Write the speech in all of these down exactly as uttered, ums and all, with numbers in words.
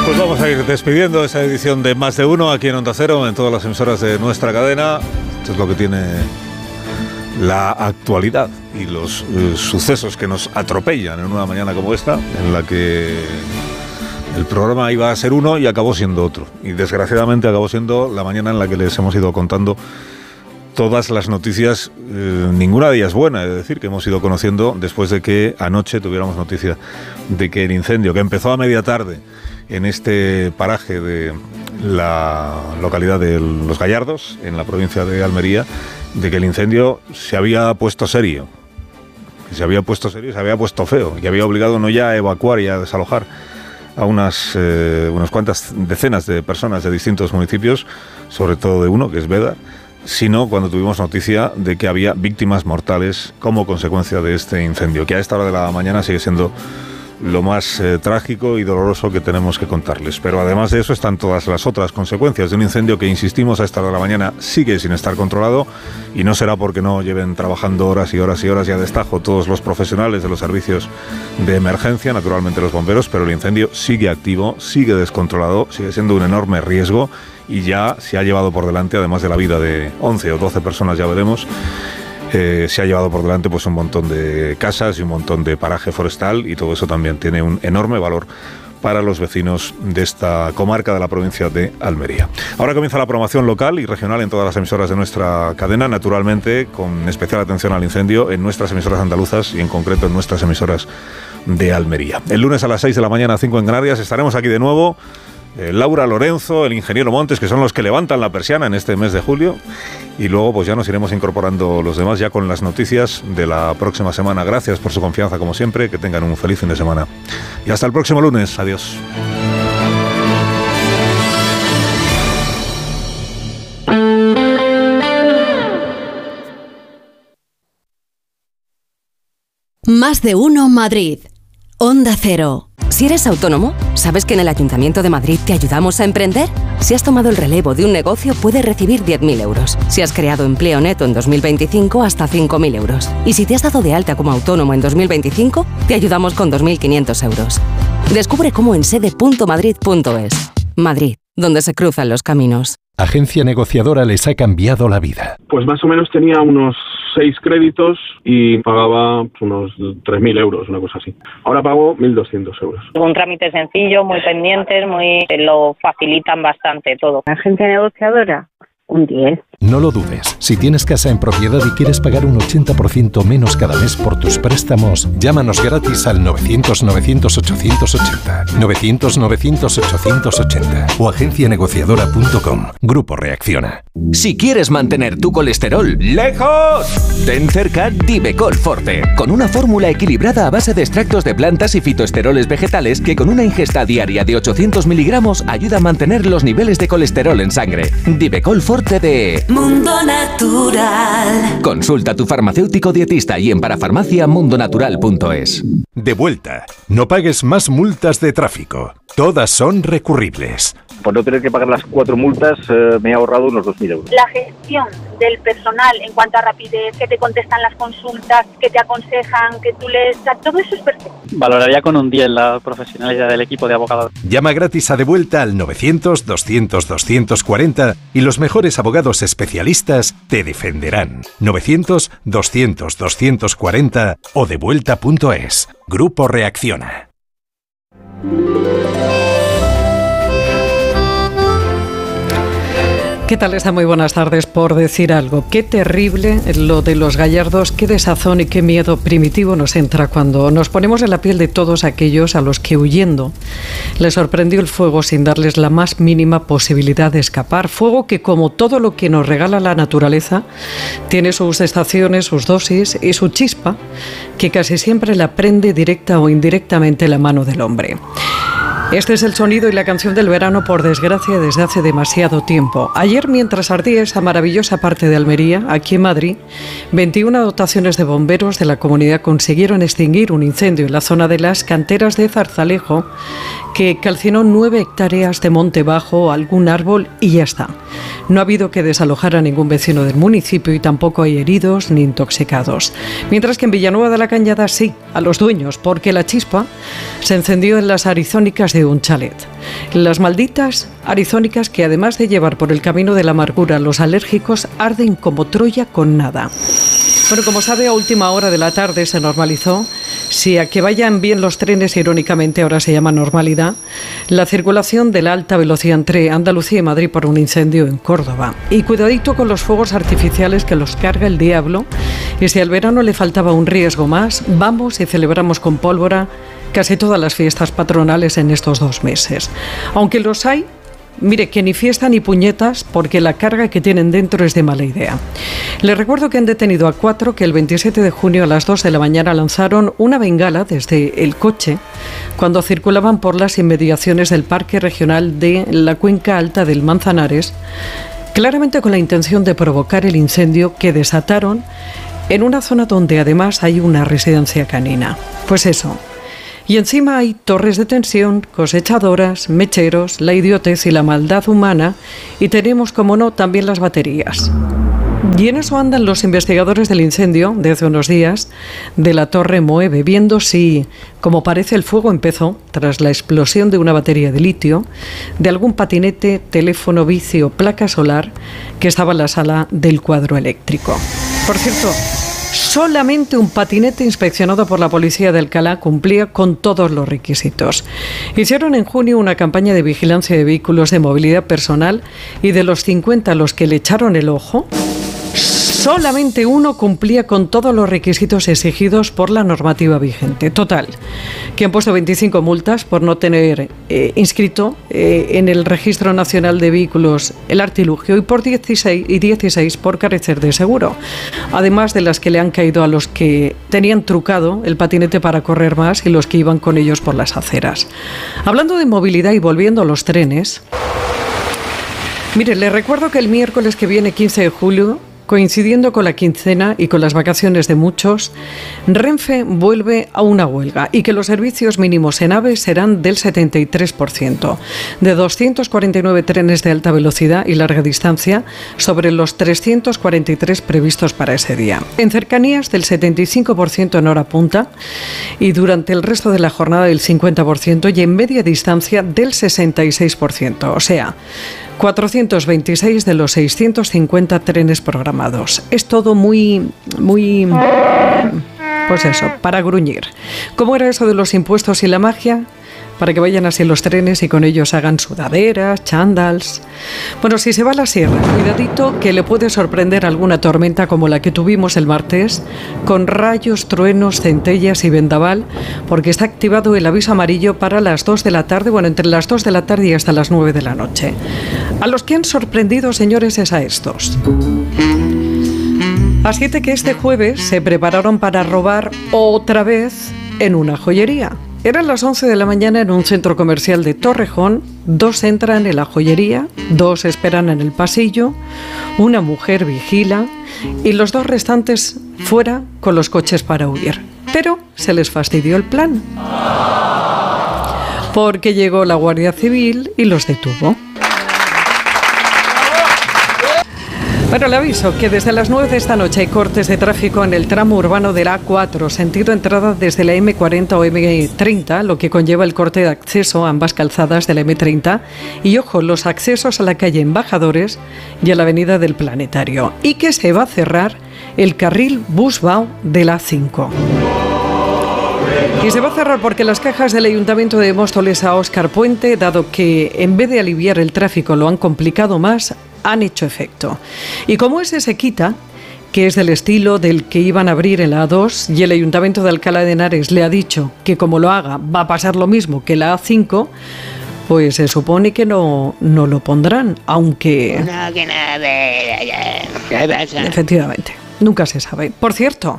Pues vamos a ir despidiendo esa edición de Más de Uno aquí en Onda Cero, en todas las emisoras de nuestra cadena. Esto es lo que tiene la actualidad y los eh, sucesos que nos atropellan en una mañana como esta, en la que el programa iba a ser uno y acabó siendo otro. Y desgraciadamente acabó siendo la mañana en la que les hemos ido contando todas las noticias, eh, ninguna de ellas buena, es decir, que hemos ido conociendo después de que anoche tuviéramos noticia de que el incendio, que empezó a media tarde en este paraje de la localidad de Los Gallardos, en la provincia de Almería, de que el incendio se había puesto serio, que se había puesto serio, se había puesto feo, que había obligado no ya a evacuar y a desalojar a unas, eh, unas cuantas decenas de personas de distintos municipios, sobre todo de uno, que es Bédar, sino cuando tuvimos noticia de que había víctimas mortales como consecuencia de este incendio, que a esta hora de la mañana sigue siendo lo más eh, trágico y doloroso que tenemos que contarles. Pero además de eso están todas las otras consecuencias de un incendio que, insistimos, a esta hora de la mañana sigue sin estar controlado, y no será porque no lleven trabajando horas y horas y horas y a destajo todos los profesionales de los servicios de emergencia, naturalmente los bomberos, pero el incendio sigue activo, sigue descontrolado, sigue siendo un enorme riesgo y ya se ha llevado por delante, además de la vida de once o doce personas, ya veremos, Eh, se ha llevado por delante pues un montón de casas y un montón de paraje forestal, y todo eso también tiene un enorme valor para los vecinos de esta comarca de la provincia de Almería. Ahora comienza la programación local y regional en todas las emisoras de nuestra cadena, naturalmente con especial atención al incendio en nuestras emisoras andaluzas y en concreto en nuestras emisoras de Almería. El lunes a las seis de la mañana, cinco en Canarias, estaremos aquí de nuevo. Eh, Laura Lorenzo, el ingeniero Montes, que son los que levantan la persiana en este mes de julio, y luego pues ya nos iremos incorporando los demás ya con las noticias de la próxima semana. Gracias por su confianza como siempre, que tengan un feliz fin de semana y hasta el próximo lunes. Adiós. Más de Uno Madrid. Onda Cero. Si eres autónomo, ¿sabes que en el Ayuntamiento de Madrid te ayudamos a emprender? Si has tomado el relevo de un negocio, puedes recibir diez mil euros. Si has creado empleo neto en dos mil veinticinco, hasta cinco mil euros. Y si te has dado de alta como autónomo en dos mil veinticinco, te ayudamos con dos mil quinientos euros. Descubre cómo en sede punto madrid punto es. Madrid, donde se cruzan los caminos. Agencia negociadora les ha cambiado la vida. Pues más o menos tenía unos seis créditos y pagaba unos tres mil euros, una cosa así. Ahora pago mil doscientos euros. Un trámite sencillo, muy pendientes, muy lo facilitan bastante todo. Agencia negociadora, un diez. No lo dudes. Si tienes casa en propiedad y quieres pagar un ochenta por ciento menos cada mes por tus préstamos, llámanos gratis al novecientos novecientos ochocientos ochenta, novecientos novecientos ochocientos ochenta o agencia negociadora punto com. Grupo Reacciona. Si quieres mantener tu colesterol lejos, ten cerca Divecol Forte, con una fórmula equilibrada a base de extractos de plantas y fitoesteroles vegetales que con una ingesta diaria de ochocientos miligramos ayuda a mantener los niveles de colesterol en sangre. Divecol Forte de Mundo Natural. Consulta a tu farmacéutico dietista y en parafarmacia mundo natural punto es. De vuelta. No pagues más multas de tráfico. Todas son recurribles. Por no tener que pagar las cuatro multas, eh, me he ahorrado unos dos mil euros. La gestión del personal en cuanto a rapidez, que te contestan las consultas, que te aconsejan, que tú les... Todo eso es perfecto. Valoraría con un diez la profesionalidad del equipo de abogados. Llama gratis a De Vuelta al novecientos doscientos doscientos cuarenta y los mejores abogados especialistas te defenderán. novecientos doscientos doscientos cuarenta o devuelta punto es. Grupo Reacciona. ¿Qué tal está? Muy buenas tardes. Por decir algo, qué terrible lo de Los Gallardos, qué desazón y qué miedo primitivo nos entra cuando nos ponemos en la piel de todos aquellos a los que huyendo les sorprendió el fuego sin darles la más mínima posibilidad de escapar. Fuego que, como todo lo que nos regala la naturaleza, tiene sus estaciones, sus dosis y su chispa, que casi siempre la prende directa o indirectamente la mano del hombre. Este es el sonido y la canción del verano, por desgracia, desde hace demasiado tiempo. Ayer, mientras ardía esa maravillosa parte de Almería, aquí en Madrid, veintiuna dotaciones de bomberos de la comunidad consiguieron extinguir un incendio en la zona de las canteras de Zarzalejo, que calcinó nueve hectáreas de monte bajo, algún árbol y ya está. No ha habido que desalojar a ningún vecino del municipio y tampoco hay heridos ni intoxicados. Mientras que en Villanueva de la Cañada sí, a los dueños, porque la chispa se encendió en las arizónicas de un chalet. Las malditas arizónicas que además de llevar por el camino de la amargura a los alérgicos, arden como Troya con nada. Bueno, como sabe, a última hora de la tarde se normalizó, si a que vayan bien los trenes, irónicamente ahora se llama normalidad, la circulación de la alta velocidad entre Andalucía y Madrid por un incendio en Córdoba. Y cuidadito con los fuegos artificiales que los carga el diablo, y si al verano le faltaba un riesgo más, vamos y celebramos con pólvora casi todas las fiestas patronales en estos dos meses. Aunque los hay, mire, que ni fiesta ni puñetas, porque la carga que tienen dentro es de mala idea. Les recuerdo que han detenido a cuatro que el veintisiete de junio a las dos de la mañana lanzaron una bengala desde el coche cuando circulaban por las inmediaciones del Parque Regional de la Cuenca Alta del Manzanares, claramente con la intención de provocar el incendio que desataron en una zona donde además hay una residencia canina. Pues eso. Y encima hay torres de tensión, cosechadoras, mecheros, la idiotez y la maldad humana, y tenemos, como no, también las baterías. Y en eso andan los investigadores del incendio de hace unos días de la Torre Moeve, viendo si, como parece, el fuego empezó tras la explosión de una batería de litio, de algún patinete, teléfono, bici o placa solar que estaba en la sala del cuadro eléctrico. Por cierto, solamente un patinete inspeccionado por la policía de Alcalá cumplía con todos los requisitos. Hicieron en junio una campaña de vigilancia de vehículos de movilidad personal y de los cincuenta a los que le echaron el ojo, solamente uno cumplía con todos los requisitos exigidos por la normativa vigente. Total, que han puesto veinticinco multas por no tener eh, inscrito eh, en el Registro Nacional de Vehículos el artilugio y por dieciséis, y dieciséis por carecer de seguro. Además de las que le han caído a los que tenían trucado el patinete para correr más y los que iban con ellos por las aceras. Hablando de movilidad y volviendo a los trenes, mire, les recuerdo que el miércoles que viene, quince de julio, coincidiendo con la quincena y con las vacaciones de muchos, Renfe vuelve a una huelga y que los servicios mínimos en AVE serán del setenta y tres por ciento, de doscientos cuarenta y nueve trenes de alta velocidad y larga distancia sobre los trescientos cuarenta y tres previstos para ese día. En cercanías del setenta y cinco por ciento en hora punta y durante el resto de la jornada del cincuenta por ciento y en media distancia del sesenta y seis por ciento, o sea, cuatrocientos veintiséis de los seiscientos cincuenta trenes programados. Es todo muy, muy, pues eso, para gruñir. ¿Cómo era eso de los impuestos y la magia? Para que vayan así los trenes y con ellos hagan sudaderas, chándals. Bueno, si se va a la sierra, cuidadito que le puede sorprender alguna tormenta como la que tuvimos el martes, con rayos, truenos, centellas y vendaval, porque está activado el aviso amarillo para las dos de la tarde, bueno, entre las dos de la tarde y hasta las nueve de la noche. A los que han sorprendido, señores, es a estos. Así que este jueves se prepararon para robar otra vez en una joyería. Eran las once de la mañana en un centro comercial de Torrejón. Dos entran en la joyería, dos esperan en el pasillo, una mujer vigila y los dos restantes fuera con los coches para huir. Pero se les fastidió el plan, porque llegó la Guardia Civil y los detuvo. Bueno, le aviso que desde las nueve de esta noche hay cortes de tráfico en el tramo urbano de la A cuatro, sentido entrada desde la eme cuarenta o eme treinta, lo que conlleva el corte de acceso a ambas calzadas de la eme treinta y, ojo, los accesos a la calle Embajadores y a la avenida del Planetario, y que se va a cerrar el carril Busbao de la A cinco. Y se va a cerrar porque las cajas del Ayuntamiento de Móstoles a Óscar Puente, dado que en vez de aliviar el tráfico lo han complicado más, han hecho efecto. Y como ese se quita, que es del estilo del que iban a abrir en la A dos, y el Ayuntamiento de Alcalá de Henares le ha dicho que como lo haga va a pasar lo mismo que la A cinco, pues se supone que no, no lo pondrán, aunque... No, que nada. Efectivamente, nunca se sabe. Por cierto,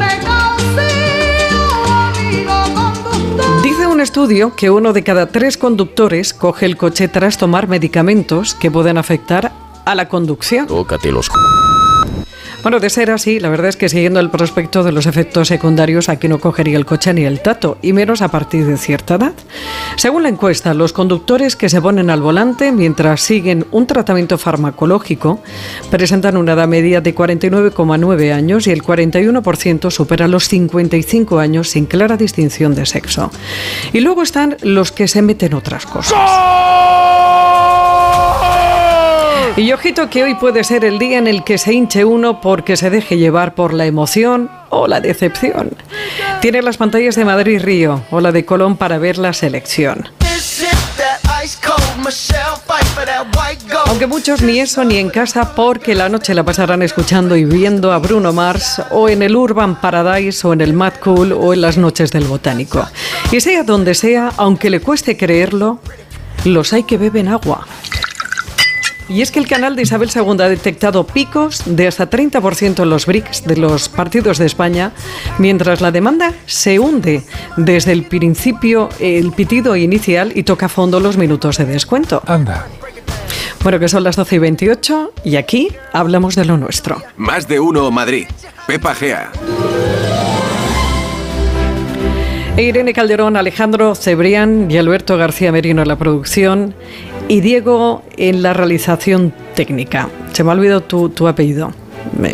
dice un estudio que uno de cada tres conductores coge el coche tras tomar medicamentos que pueden afectar a la conducción. Tócate los... Bueno, de ser así, la verdad es que siguiendo el prospecto de los efectos secundarios, aquí no cogería el coche ni el tato, y menos a partir de cierta edad. Según la encuesta, los conductores que se ponen al volante mientras siguen un tratamiento farmacológico presentan una edad media de cuarenta y nueve coma nueve años y el cuarenta y uno por ciento supera los cincuenta y cinco años sin clara distinción de sexo. Y luego están los que se meten otras cosas. Y ojito que hoy puede ser el día en el que se hinche uno porque se deje llevar por la emoción o la decepción. Tiene las pantallas de Madrid-Río o la de Colón para ver la selección. Aunque muchos ni eso ni en casa, porque la noche la pasarán escuchando y viendo a Bruno Mars o en el Urban Paradise o en el Mad Cool o en las noches del Botánico. Y sea donde sea, aunque le cueste creerlo, los hay que beben agua. Y es que el canal de Isabel segunda ha detectado picos de hasta treinta por ciento en los B R I Cs de los partidos de España, mientras la demanda se hunde desde el principio, el pitido inicial, y toca a fondo los minutos de descuento. Anda. Bueno, que son las doce y veintiocho y aquí hablamos de lo nuestro. Más de uno Madrid. Pepa Gea. Irene Calderón, Alejandro Cebrián y Alberto García Merino en la producción y Diego en la realización técnica. Se me ha olvidado tu, tu apellido.